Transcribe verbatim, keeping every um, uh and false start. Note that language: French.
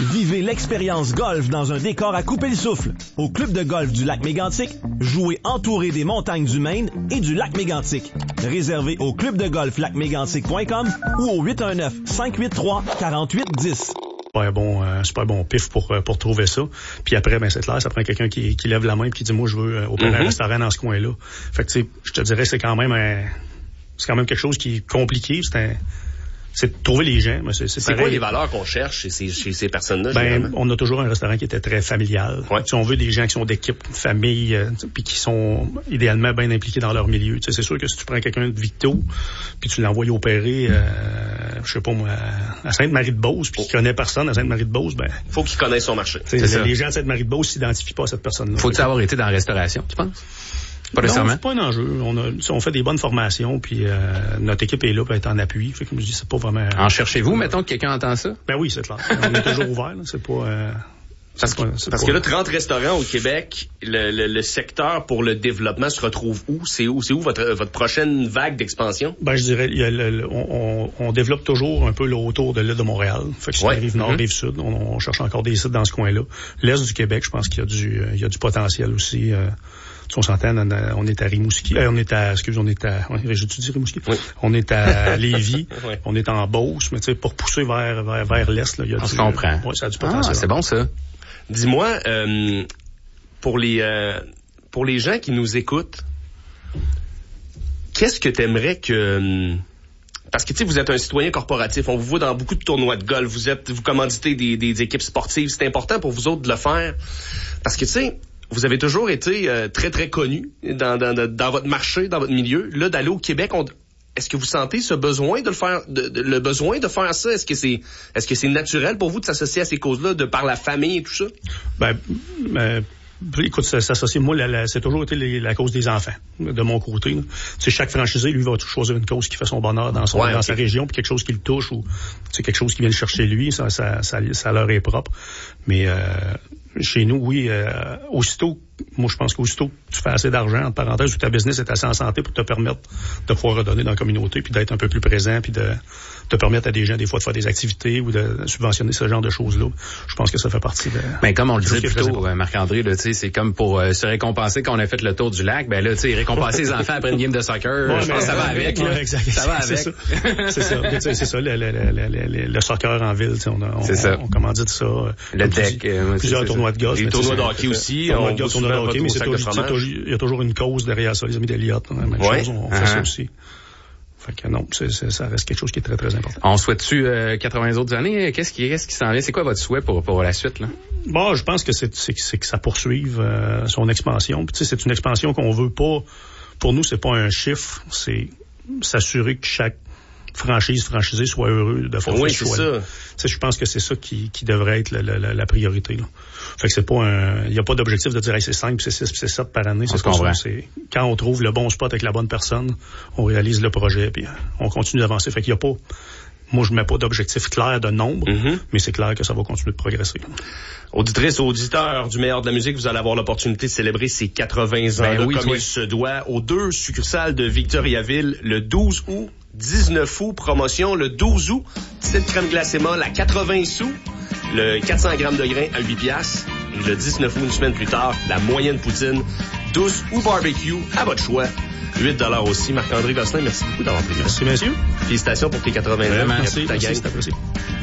Vivez l'expérience golf dans un décor à couper le souffle. Au club de golf du lac Mégantic, jouez entouré des montagnes du Maine et du lac Mégantic. Réservé au club de golf lac mégantic point com ou au huit un neuf, cinq huit trois, quatre huit un zéro. Super bon, euh, super bon pif pour pour trouver ça. Puis après, ben c'est clair, ça prend quelqu'un qui, qui lève la main et qui dit moi je veux euh, opérer mm-hmm. un restaurant dans ce coin-là. Fait que tu sais, je te dirais c'est quand même un, c'est quand même quelque chose qui est compliqué. C'est un, c'est de trouver les gens. Mais c'est c'est, c'est quoi les valeurs qu'on cherche chez ces, chez ces personnes-là? Ben, on a toujours un restaurant qui était très familial. Ouais. Si on veut des gens qui sont d'équipe, famille, euh, puis qui sont idéalement bien impliqués dans leur milieu. Tu sais, c'est sûr que si tu prends quelqu'un de Victo, puis tu l'envoies opérer, euh, je sais pas moi, à Sainte-Marie-de-Beauce, puis oh. qu'il connaît personne à Sainte-Marie-de-Beauce, ben faut qu'il connaisse son marché. C'est ça. Les gens de Sainte-Marie-de-Beauce s'identifient pas à cette personne-là. Faut-il avoir été dans la restauration, tu penses? Pas non, c'est pas un enjeu. On a, on fait des bonnes formations, puis euh, notre équipe est là pour être en appui. Fait que je me dis, c'est pas vraiment. En cherchez-vous, mettons que quelqu'un entend ça? Ben oui, c'est clair. On est toujours ouvert. Là. C'est pas. Euh, parce que, c'est parce pas... que là, trente restaurants au Québec, le, le, le secteur pour le développement se retrouve où? C'est où, c'est où votre, votre prochaine vague d'expansion? Ben, je dirais, il y a le, le, on, on développe toujours un peu là, autour de l'île de Montréal. Fait que c'est ouais. rive nord, mm-hmm. rive sud. On, on cherche encore des sites dans ce coin-là. L'est du Québec, je pense qu'il y a du, il y a du potentiel aussi. Euh, on s'entend, on est à Rimouski, euh, on est à, excuse, on est à, j'ai dû dire Rimouski, oui. on est à Lévis, oui. on est en Beauce, mais tu sais, pour pousser vers, vers, vers l'Est, là, il y a on du, se comprend. Ouais, ça a du potentiel. Ah, c'est bon, ça. Dis-moi, euh, pour les, euh, pour les gens qui nous écoutent, qu'est-ce que t'aimerais que, parce que, tu sais, vous êtes un citoyen corporatif, on vous voit dans beaucoup de tournois de golf, vous êtes, vous commanditez des, des équipes sportives, c'est important pour vous autres de le faire, parce que, tu sais, vous avez toujours été euh, très, très connu dans, dans, dans votre marché, dans votre milieu. Là, d'aller au Québec, on, est-ce que vous sentez ce besoin de le faire, de, de, le besoin de faire ça? Est-ce que c'est, est-ce que c'est naturel pour vous de s'associer à ces causes-là, de par la famille et tout ça? Ben, euh, écoute, s'associer, moi, la, la, c'est toujours été les, la cause des enfants, de mon côté. Tu sais, chaque franchisé, lui, va choisir une cause qui fait son bonheur dans son, ouais, dans okay. sa région, puis quelque chose qui le touche ou, c'est quelque chose qui vient le chercher lui, ça, ça, ça, ça leur est propre. Mais, euh, chez nous, oui, euh, aussitôt, moi je pense qu'aussitôt que tu fais assez d'argent, entre parenthèses, où ta business est assez en santé pour te permettre de pouvoir redonner dans la communauté, puis d'être un peu plus présent, puis de te permettre à des gens des fois de faire des activités ou de subventionner ce genre de choses-là. Je pense que ça fait partie de... Ben, comme on le disait plus tôt, Marc-André, là, tu sais, c'est comme pour euh, se récompenser quand on a fait le tour du lac, ben là, tu sais, récompenser les enfants après une game de soccer, ouais, je pense que ça va avec. Ouais, exact. Ça va c'est avec. Ça. C'est ça. C'est, c'est ça, le, le, le, le, le soccer en ville, tu sais, on, on, c'est ça. on, on commandite ça. Le deck. Plusieurs, plusieurs tournois de golf. Les tournois de hockey aussi. Tournois de golf, tournois de hockey, mais il y a toujours une cause derrière ça, les amis d'Eliott, hein, même ouais. chose, on uh-huh. fait ça aussi. Fait que non, c'est, c'est, ça reste quelque chose qui est très, très important. On souhaite-tu euh, quatre-vingts autres années? Qu'est-ce qui, qu'est-ce qui s'en vient? C'est quoi votre souhait pour, pour la suite, là? Bon, je pense que c'est, c'est, c'est que ça poursuive euh, son expansion. Puis tu sais, c'est une expansion qu'on veut pas... Pour nous, c'est pas un chiffre, c'est s'assurer que chaque franchise, franchisé soit heureux de faire oui, ce choix. Oui, c'est ça. Je pense que c'est ça qui, qui devrait être la, la, la priorité, là. Fait que c'est pas un, il y a pas d'objectif de dire, hey, c'est cinq, c'est six, c'est sept par année. On c'est pas ça. C'est, quand on trouve le bon spot avec la bonne personne, on réalise le projet, puis on continue d'avancer. Fait qu'il y a pas, moi, je mets pas d'objectif clair de nombre, mm-hmm. mais c'est clair que ça va continuer de progresser. Auditrices, auditeurs du meilleur de la musique, vous allez avoir l'opportunité de célébrer ces quatre-vingts ans, ben là, oui, comme oui. il se doit, aux deux succursales de Victoriaville, le douze août, dix-neuf août, promotion, le douze août, petite crème glacée molle à quatre-vingts sous, le quatre cents grammes de grains à huit piastres, et le dix-neuf août, une semaine plus tard, la moyenne poutine, douce ou barbecue, à votre choix. huit dollars aussi. Marc-André Gosselin, merci beaucoup d'avoir pris. Merci, messieurs. Félicitations pour tes quatre-vingts ans. Merci, merci, c'est apprécié.